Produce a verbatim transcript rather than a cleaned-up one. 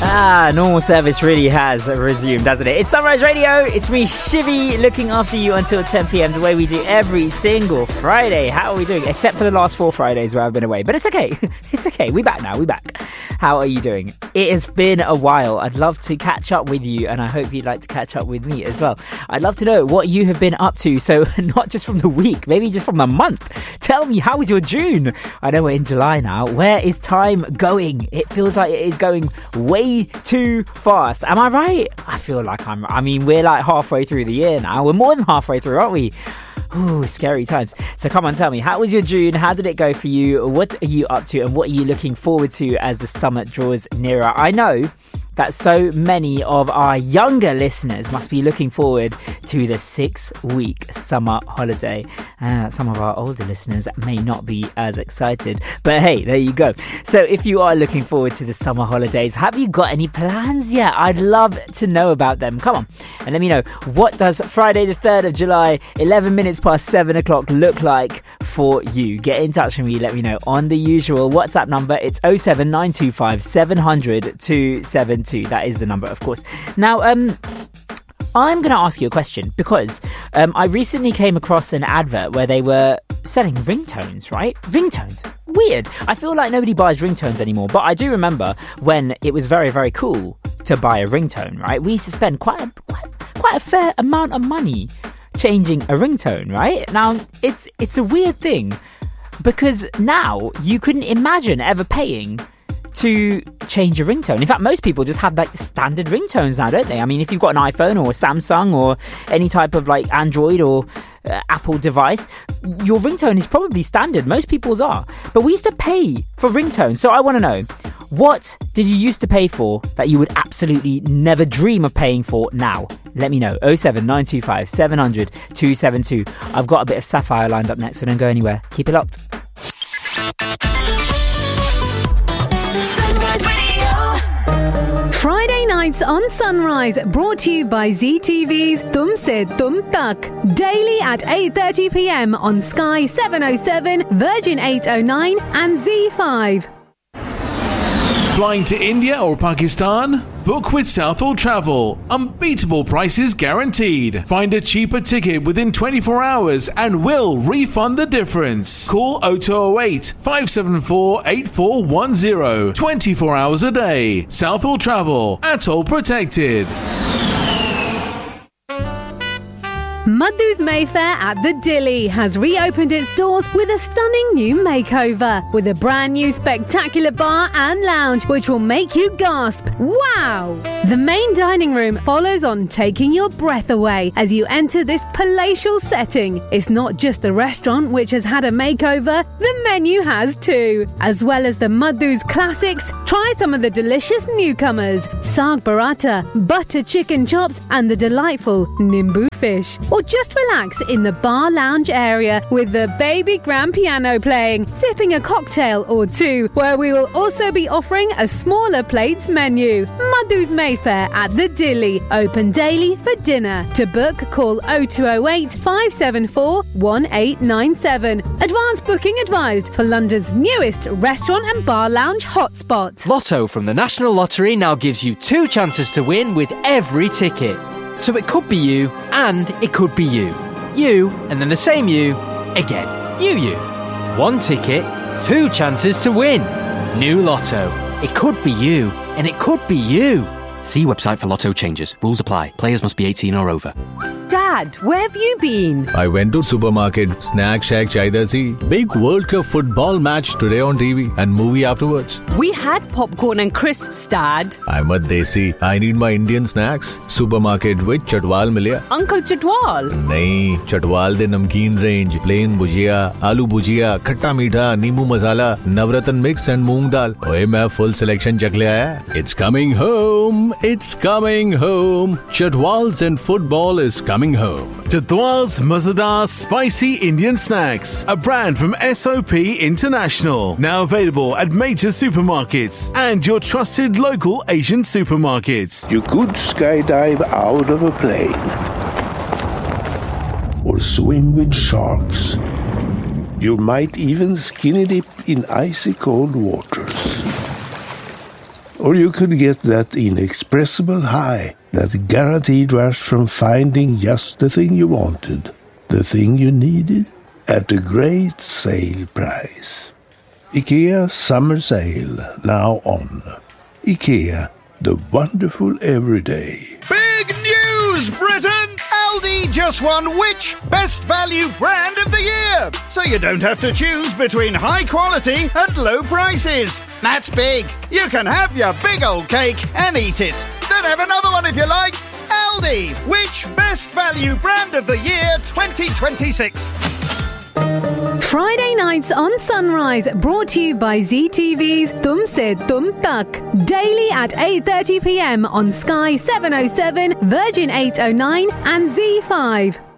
Ah, normal service really has resumed, hasn't it? It's Sunrise Radio. It's me, Shivy, looking after you until ten p.m. the way we do every single Friday. How are we doing? Except for the last four Fridays where I've been away. But it's okay. It's okay. We're back now. We're back. How are you doing? It has been a while. I'd love to catch up with you, and I hope you'd like to catch up with me as well. I'd love to know what you have been up to. So not just from the week, maybe just from the month. Tell me, how was your June? I know we're in July now. Where is time going? It feels like it is going way too fast. Am I right? I feel like I'm I mean we're like halfway through the year now. We're more than halfway through, aren't we? Ooh, scary times. So come on, tell me, how was your June? How did it go for you? What are you up to, and what are you looking forward to as the summer draws nearer? I know that so many of our younger listeners must be looking forward to the six-week summer holiday. Uh, some of our older listeners may not be as excited, but hey, there you go. So if you are looking forward to the summer holidays, have you got any plans yet? I'd love to know about them. Come on, and let me know, what does Friday the third of July, eleven minutes past seven o'clock look like for you? Get in touch with me, let me know on the usual WhatsApp number. It's oh seven nine two five seven hundred two seven two. That is the number, of course. Now, um, I'm going to ask you a question because um, I recently came across an advert where they were selling ringtones, right? Ringtones. Weird. I feel like nobody buys ringtones anymore, but I do remember when it was very, very cool to buy a ringtone, right? We used to spend quite a, quite, quite a fair amount of money changing a ringtone, right? Now, it's it's a weird thing because now you couldn't imagine ever paying to change a ringtone. In fact, most people just have like standard ringtones now, don't they? I mean, if you've got an iPhone or a Samsung or any type of like Android or uh, Apple device, your ringtone is probably standard. Most people's are. But we used to pay for ringtones. So I want to know, what did you used to pay for that you would absolutely never dream of paying for now? Let me know. oh seven nine two five seven hundred two seven two. I've got a bit of Sapphire lined up next, so don't go anywhere. Keep it locked. Friday nights on Sunrise, brought to you by Z T V's Tum Se Tum Tak. Daily at eight thirty p.m. on Sky seven oh seven, Virgin eight oh nine and Z five. Flying to India or Pakistan? Book with Southall Travel. Unbeatable prices guaranteed. Find a cheaper ticket within twenty-four hours and we'll refund the difference. Call oh two oh eight, five seven four, eight four one oh. twenty-four hours a day. Southall Travel. Atoll protected. Madhu's Mayfair at the Dilly has reopened its doors with a stunning new makeover, with a brand new spectacular bar and lounge which will make you gasp, wow! The main dining room follows on, taking your breath away as you enter this palatial setting. It's not just the restaurant which has had a makeover, the menu has too. As well as the Madhu's classics, try some of the delicious newcomers, Saag Paratha, butter chicken chops and the delightful Nimbu fish. Or just relax in the bar lounge area with the baby grand piano playing, sipping a cocktail or two, where we will also be offering a smaller plates menu. Madhu's Mayfair at the Dilly, open daily for dinner. To book, call oh two oh eight, five seven four, one eight nine seven. Advance booking advised for London's newest restaurant and bar lounge hotspot. Lotto from the National Lottery now gives you two chances to win with every ticket. So it could be you, and it could be you. You, and then the same you, again. You, you. One ticket, two chances to win. New Lotto. It could be you, and it could be you. See website for Lotto changes. Rules apply. Players must be eighteen or over. Dad, where have you been? I went to supermarket. Snack Shack chahiye si. Big World Cup football match today on T V and movie afterwards. We had popcorn and crisps, Dad. I'm a desi. I need my Indian snacks. Supermarket with Chatwal milya. Uncle Chatwal? Nahin, Chatwal de namkeen range. Plain bhujia, aloo bhujia, khatta meetha, neembu masala, navratan mix and moong dal. Oye, main full selection chak le aaya. It's coming home. It's coming home. Chatwal's and football is coming home. Chatwal's Mazadar Spicy Indian Snacks, a brand from S O P International. Now available at major supermarkets and your trusted local Asian supermarkets. You could skydive out of a plane or swim with sharks. You might even skinny dip in icy cold waters. Or you could get that inexpressible high, that guaranteed rush from finding just the thing you wanted, the thing you needed, at a great sale price. IKEA Summer Sale, now on. IKEA, the wonderful everyday. Big news, Britain! Aldi just won which Best Value Brand of the Year? So you don't have to choose between high quality and low prices. That's big. You can have your big old cake and eat it. Then have another one if you like. Aldi, which Best Value Brand of the Year twenty twenty-six? Friday nights on Sunrise, brought to you by Z T V's Tum Se Tum Tak. Daily at eight thirty p m on Sky seven oh seven, Virgin eight oh nine and Z five.